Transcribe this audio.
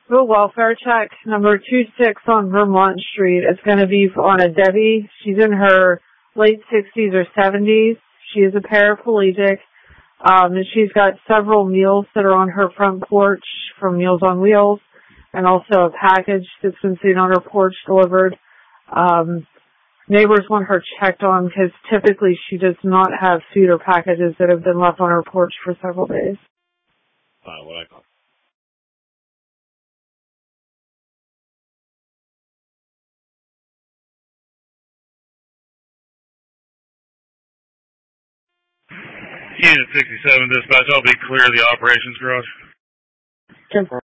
Oh, welfare check number 26 on Vermont Street. It's going to be on a Debbie. She's in her late 60s or 70s. She is a paraplegic. And she's got several meals that are on her front porch from Meals on Wheels, and also a package that's been sitting on her porch delivered. Neighbors want her checked on because typically she does not have food or packages that have been left on her porch for several days. What I call. Unit 67 dispatch, I'll be clear of the operations garage. 10-4.